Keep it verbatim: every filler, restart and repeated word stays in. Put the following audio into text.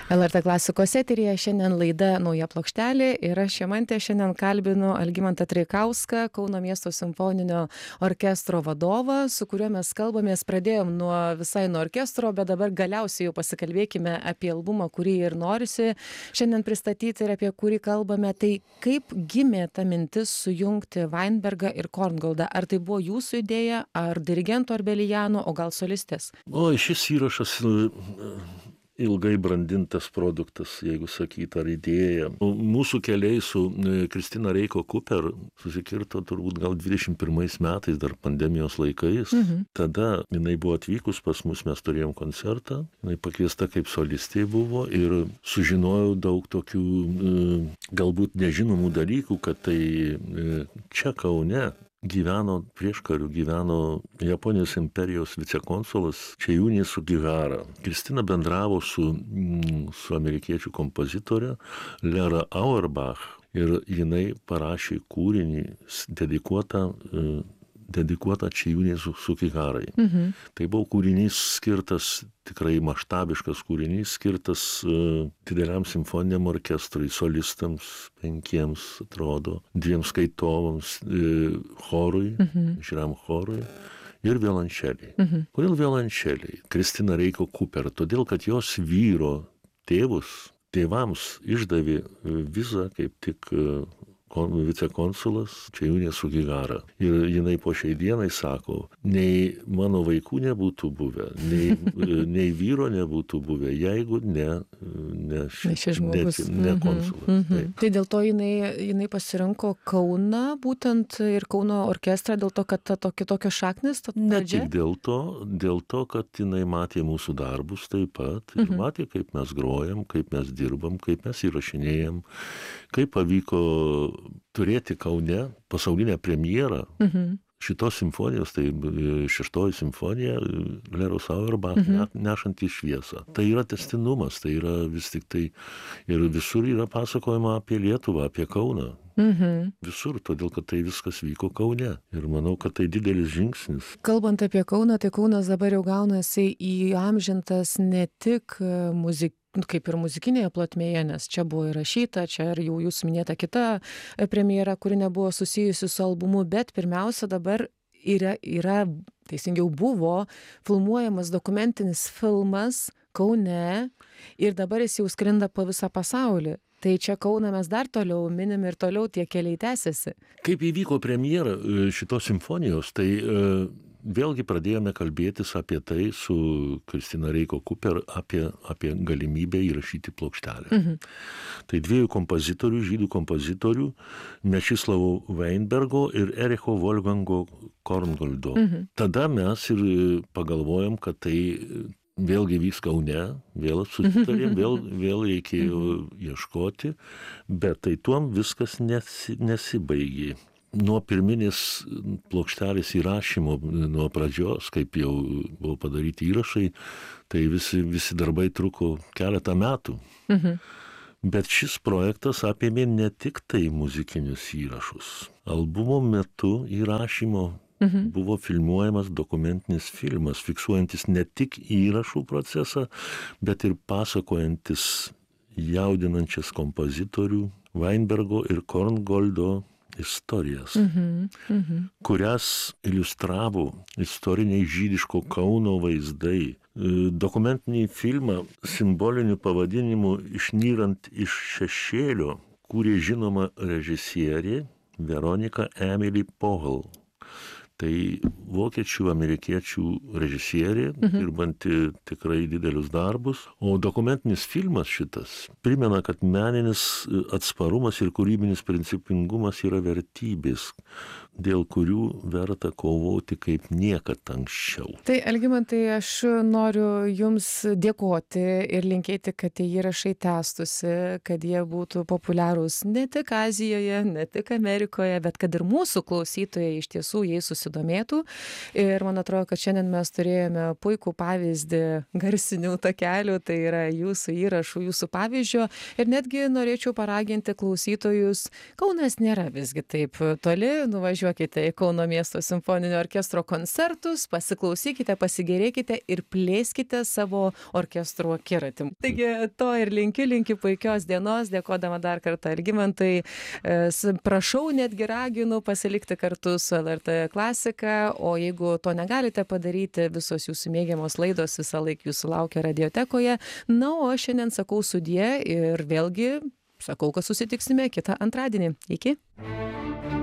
L R T klasikos eteryje šiandien laida Nauja plokštelė ir aš Jamantė šiandien kalbinu Algimantą Treikauską, Kauno miesto simfoninio orkestro vadovą, su kuriuo mes kalbamės, pradėjom nuo visai nuo orkestro, bet dabar galiausiai jau pasikalbėkime apie albumą, kurį ir norisi šiandien pristatyti ir apie kurį kalbame. Tai kaip gimė ta mintis sujungti Weinbergą ir Korngoldą? Ar tai buvo jūsų idėja, ar dirigento Arbelijano, o gal solistės? O šis įrašas ilgai brandintas produktas, jeigu sakyt, ar idėja. Mūsų keliai su Kristina Reiko Kuper susikirto turbūt gal dvidešimt pirmais metais, dar pandemijos laikais. Mhm. Tada jinai buvo atvykus pas mus, mes turėjom koncertą, jinai pakviesta kaip solistė buvo ir sužinojau daug tokių galbūt nežinomų dalykų, kad tai čia Kaune gyveno prieškariu, gyveno Japonijos imperijos vicekonsulas Čejūnė Sugihara. Kristina bendravo su, su amerikiečių kompozitore Lera Auerbach ir jinai parašė kūrinį dedikuotą dedikuota Čejūnė Sugiharai. Mhm. Tai buvo kūrinys skirtas, tikrai maštabiškas kūrinys, skirtas uh, dideliam simfoniniam orkestrui, solistams, penkiems, atrodo, dviem skaitovams, uh, chorui, mhm. žiūram chorui ir violončeliai. Mhm. Kodėl violončeliai? Kristina Reiko Kuper, todėl, kad jos vyro tėvus, tėvams išdavė vizą kaip tik uh, vicekonsulas Čejūnė Sugihara. Ir jinai po šiai dienai sako, nei mano vaikų nebūtų buvę, nei, nei vyro nebūtų buvę, jeigu ne, ne, šis žmogus. Ne, ne konsulas. Mhm. Tai dėl to jinai, jinai pasirinko Kauną, būtent ir Kauno orkestrą, dėl to, kad ta tokia tokios šaknis? Ne tik dėl to, dėl to, kad jinai matė mūsų darbus taip pat, ir mhm. matė, kaip mes grojam, kaip mes dirbam, kaip mes įrašinėjam, kaip pavyko turėti Kaune pasaulinę premjerą mhm. šitos simfonijos, tai šeštoji simfonija Leros Auerbach mhm. nešanti šviesą. Tai yra tęstinumas, tai yra vis tik tai ir visur yra pasakojama apie Lietuvą, apie Kauną. Mhm. Visur, todėl, kad tai viskas vyko Kaune. Ir manau, kad tai didelis žingsnis. Kalbant apie Kauną, tai Kaunas dabar jau gaunasi įamžintas ne tik muzik kaip ir muzikinėje plotmėje, nes čia buvo įrašyta, čia ir jau jūsų minėta kita premjera, kuri nebuvo susijusi su albumu, bet pirmiausia dabar yra, yra, teisingiau buvo, filmuojamas dokumentinis filmas Kaune ir dabar jis jau skrinda po visą pasaulį. Tai čia Kauną mes dar toliau minim ir toliau tie keliai tęsiasi. Kaip įvyko premjera šitos simfonijos, tai vėlgi pradėjome kalbėtis apie tai su Kristina Reiko Kuper, apie, apie galimybę įrašyti plokštelę. Mhm. Tai dviejų kompozitorių, žydų kompozitorių, Mečislovo Weinbergo ir Ericho Wolfgango Korngoldo. Mhm. Tada mes ir pagalvojom, kad tai vėlgi vyks Kaune, vėl susitarėm, vėl, vėl reikėjo ieškoti, bet tai tuom viskas nesi, nesibaigė. Nuo pirminės plokštelės įrašymo, nuo pradžios, kaip jau buvo padaryti įrašai, tai visi, visi darbai truko keletą metų. Mhm. Bet šis projektas apėmė ne tik tai muzikinius įrašus. Albumo metu įrašymo mhm. buvo filmuojamas dokumentinis filmas, fiksuojantis ne tik įrašų procesą, bet ir pasakojantis jaudinančias kompozitorių Weinbergo ir Korngoldo istorijas, mhm, mhm. kurias iliustravo istoriniai žydiško Kauno vaizdai. Dokumentinį filmą simboliniu pavadinimu Išnyrant iš šešėlio kūrė žinoma režisierė Veronika Emily Pohel. Tai vokiečių, amerikiečių režisierė, mhm. dirbanti tikrai didelius darbus. O dokumentinis filmas šitas primena, kad meninis atsparumas ir kūrybinis principingumas yra vertybės, dėl kurių verta kovoti kaip niekad anksčiau. Tai, Algimantai, aš noriu Jums dėkoti ir linkėti, kad tie įrašai tęstųsi, kad jie būtų populiarūs ne tik Azijoje, ne tik Amerikoje, bet kad ir mūsų klausytojai iš tiesų jais susidomėtų. Ir man atrodo, kad šiandien mes turėjome puikų pavyzdį garsinių takelių, tai yra jūsų įrašų, jūsų pavyzdžio. Ir netgi norėčiau paraginti klausytojus, Kaunas nėra visgi taip toli, nuvažiuoti važiuokite į Kauno miesto simfoninio orkestro koncertus, pasiklausykite, pasigėrėkite ir plėskite savo orkestro akiratį. Taigi to ir linkiu, linkiu puikios dienos, dėkodama dar kartą Algimantai. Prašau, netgi raginu pasilikti kartu su L R T klasika, o jeigu to negalite padaryti, visos jūsų mėgiamos laidos visą laiką jūsų laukia radiotekoje. Na, o aš šiandien sakau sudie ir vėlgi sakau, kad susitiksime kitą antradienį. Iki.